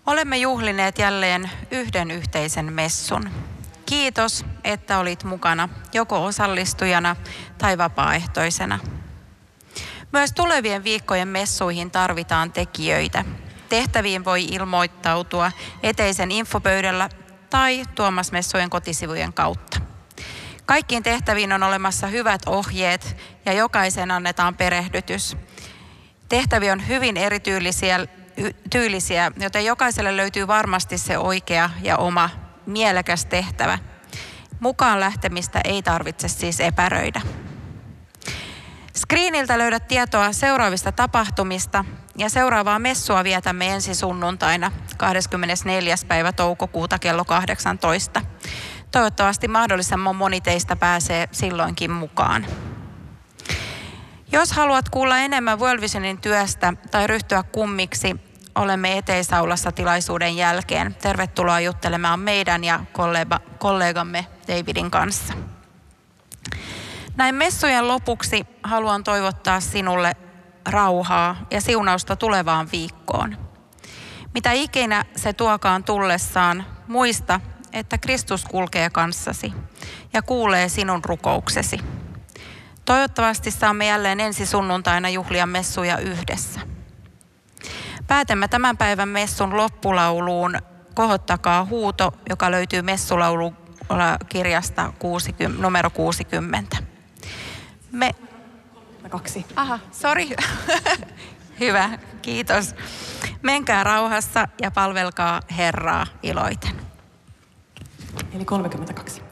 Olemme juhlineet jälleen yhden yhteisen messun. Kiitos, että olit mukana joko osallistujana tai vapaaehtoisena. Myös tulevien viikkojen messuihin tarvitaan tekijöitä. Tehtäviin voi ilmoittautua eteisen infopöydällä tai Tuomas-messujen kotisivujen kautta. Kaikkiin tehtäviin on olemassa hyvät ohjeet ja jokaisen annetaan perehdytys. Tehtäviä on hyvin erityylisiä, joten jokaiselle löytyy varmasti se oikea ja oma mielekäs tehtävä. Mukaan lähtemistä ei tarvitse siis epäröidä. Screeniltä löydät tietoa seuraavista tapahtumista ja seuraavaa messua vietämme ensi sunnuntaina 24. päivä toukokuuta kello 18. Toivottavasti mahdollisimman moni teistä pääsee silloinkin mukaan. Jos haluat kuulla enemmän World Visionin työstä tai ryhtyä kummiksi, olemme eteisaulassa tilaisuuden jälkeen. Tervetuloa juttelemaan meidän ja kollegamme Davidin kanssa. Näin messujen lopuksi haluan toivottaa sinulle rauhaa ja siunausta tulevaan viikkoon. Mitä ikinä se tuokaan tullessaan, muista, että Kristus kulkee kanssasi ja kuulee sinun rukouksesi. Toivottavasti saamme jälleen ensi sunnuntaina juhlia messuja yhdessä. Päätämme tämän päivän messun loppulauluun Kohottakaa huuto, joka löytyy messulaulukirjasta numero 60. Sori. Hyvä, kiitos. Menkää rauhassa ja palvelkaa Herraa iloiten. Eli 32.